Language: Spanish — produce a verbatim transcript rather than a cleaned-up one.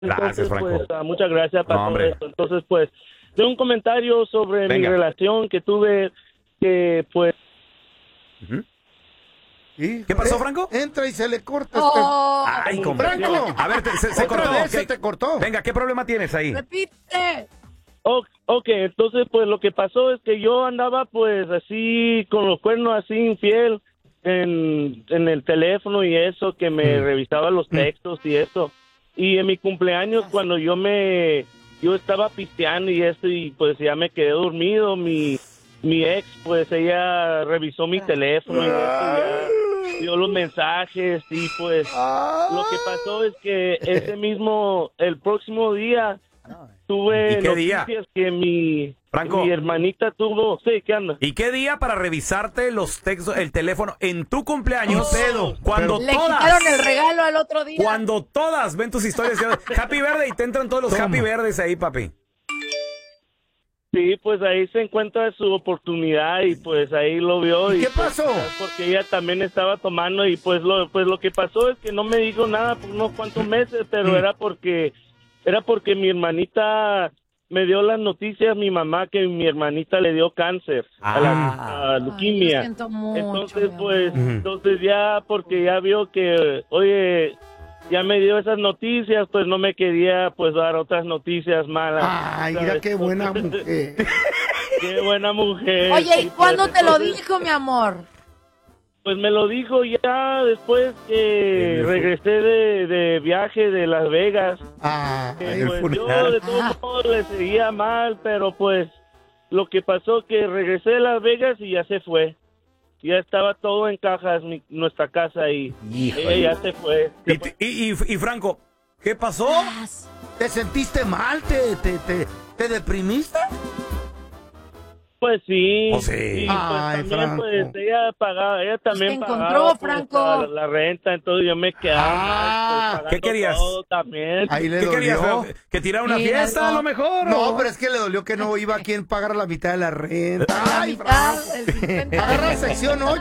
Entonces, Gracias, Franco. pues, uh, muchas gracias por No, todo hombre. esto. Entonces, pues, de un comentario sobre Venga. mi relación que tuve, que, pues... Ujú. Híjole. ¿Qué pasó, Franco? Entra y se le corta. Oh, Ay, Franco. compadre. A ver, te- se, se Otra cortó. vez se ¿Qué- te cortó. Venga, ¿qué problema tienes ahí? repite. O- ok, entonces, pues, lo que pasó es que yo andaba, pues, así, con los cuernos así, infiel, en, en el teléfono y eso, que me Mm. revisaba los textos y eso. Y en mi cumpleaños, cuando yo me... Yo estaba pisteando y esto, y pues ya me quedé dormido, mi... Mi ex, pues, ella revisó mi teléfono y eso, ya vio los mensajes y, pues, lo que pasó es que ese mismo, el próximo día, tuve ¿Y qué noticias día? que mi, Franco. mi hermanita tuvo, sí, ¿qué anda? ¿Y qué día para revisarte los textos, el teléfono en tu cumpleaños? ¿Qué pedo? Cuando Le todas, quitaron el regalo al otro día. cuando todas ven tus historias de Happy Verde y te entran todos los Toma. Happy Verdes ahí, papi. Sí, pues ahí se encuentra su oportunidad y pues ahí lo vio. ¿Y qué pues, pasó? porque ella también estaba tomando y pues lo, pues lo que pasó es que no me dijo nada por unos cuantos meses, pero Mm. era porque, era porque mi hermanita me dio las noticias, mi mamá, que mi hermanita le dio cáncer, a la Ah. a Ay, leuquimia. lo siento mucho, Entonces, mi pues, amor. entonces ya, porque ya vio que, oye, ya me dio esas noticias, pues no me quería, pues, dar otras noticias malas. Ay, mira ¿sabes? qué buena mujer. Qué buena mujer. Oye, ¿y Sí, cuándo pues, te lo entonces, dijo, mi amor? Pues me lo dijo ya después que regresé de, de viaje de Las Vegas. Ah, Que, el pues, yo funeral. de todos modos le seguía mal, pero pues lo que pasó que regresé de Las Vegas y ya se fue. Ya estaba todo en cajas, mi- nuestra casa, y Híjole. ella ya se fue. Y, y, y, y, Franco, ¿qué pasó? ¿Te sentiste mal? ¿Te, te, te, te deprimiste? Pues sí. Oh, sí. Y, pues, Ay, también, Franco. pues, ella pagaba, ella también te encontró, pagaba, pues, Franco. la, la renta, entonces yo me quedaba Ah, pues, pagando ¿qué querías? todo también. Ahí le ¿Qué querías? dolió. Franco? ¿Que tirara una Mira, fiesta no. a lo mejor? No, o- pero es que le dolió que no iba a quien pagar la mitad de la renta. La Ay, mitad, Franco. el cincuenta. Agarra sección ocho.